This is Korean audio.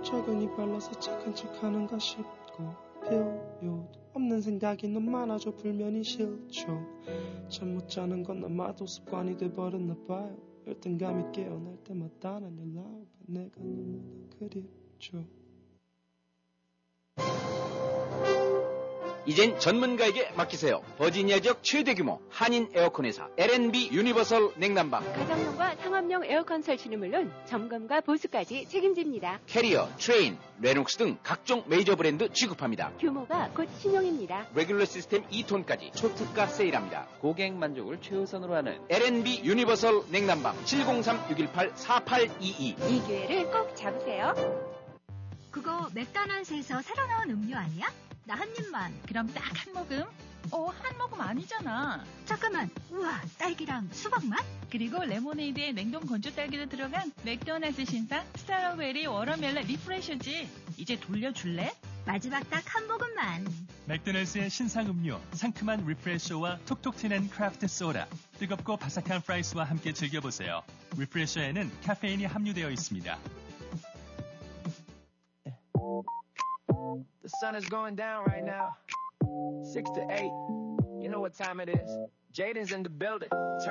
적응이 빨라서 착한 척하는가 싶고 필요도 없는 생각이 너무 많아져 불면이 싫죠. 잠 못 자는 건 아마도 습관이 돼버렸나 봐요. 열등감이 깨어날 때마다 난 연락 내가 너무나 그립죠. 이젠 전문가에게 맡기세요. 버지니아 지역 최대 규모 한인 에어컨 회사 L&B 유니버설 냉난방. 가정용과 상업용 에어컨 설치는 물론 점검과 보수까지 책임집니다. 캐리어, 트레인, 레녹스 등 각종 메이저 브랜드 취급합니다. 규모가 곧 신용입니다. 레귤러 시스템 2톤까지 초특가 세일합니다. 고객 만족을 최우선으로 하는 L&B 유니버설 냉난방 703-618-4822. 이 기회를 꼭 잡으세요. 그거 맥도날드에서 새로 나온 음료 아니야? 나 한 입만. 그럼 딱 한 모금? 한 모금 아니잖아. 잠깐만. 우와, 딸기랑 수박 맛? 그리고 레모네이드에 냉동 건조 딸기도 들어간 맥도날드 신상 스트로베리 워터멜론 리프레셔지. 이제 돌려줄래? 마지막 딱 한 모금만. 맥도날드의 신상 음료, 상큼한 리프레셔와 톡톡 튀는 크래프트 소다, 뜨겁고 바삭한 프라이스와 함께 즐겨보세요. 리프레셔에는 카페인이 함유되어 있습니다. The sun is going down right now. 6 to 8. You know what time it is. Jaden's in the building.